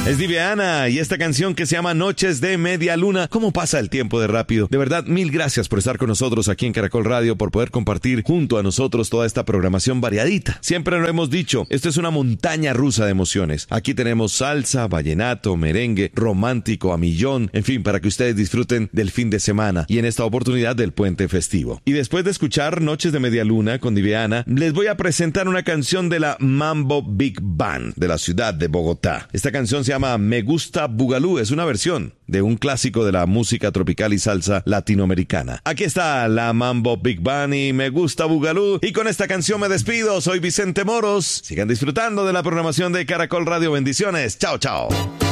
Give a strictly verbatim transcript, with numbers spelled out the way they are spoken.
Es Diviana y esta canción que se llama Noches de Media Luna. ¿Cómo pasa el tiempo de rápido? De verdad, mil gracias por estar con nosotros aquí en Caracol Radio, por poder compartir junto a nosotros toda esta programación variadita. Siempre lo hemos dicho, esto es una montaña rusa de emociones. Aquí tenemos salsa, vallenato, merengue, romántico a millón, en fin, para que ustedes disfruten del fin de semana y en esta oportunidad del puente festivo. Y después de escuchar Noches de Media Luna con Diviana, les voy a presentar una canción de la Mambo Big Band de la ciudad de Bogotá. Esta canción se llama Me Gusta Bugalú, es una versión de un clásico de la música tropical y salsa latinoamericana. Aquí está la Mambo Big Band y Me Gusta Bugalú, y con esta canción me despido. Soy Vicente Moros. Sigan disfrutando de la programación de Caracol Radio. Bendiciones. Chao, chao.